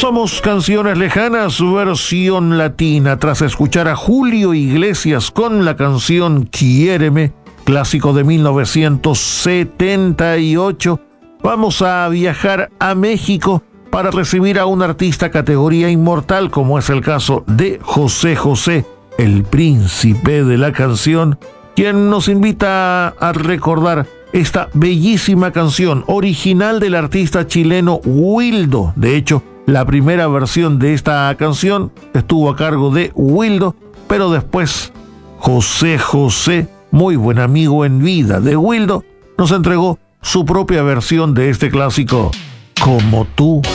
Somos Canciones Lejanas, versión latina, tras escuchar a Julio Iglesias con la canción Quiéreme, clásico de 1978. Vamos a viajar a México para recibir a un artista categoría inmortal, como es el caso de José José, el príncipe de la canción, quien nos invita a recordar esta bellísima canción original del artista chileno Wildo. De hecho, la primera versión de esta canción estuvo a cargo de Wildo, pero después José José, muy buen amigo en vida de Wildo, nos entregó su propia versión de este clásico, Como tú.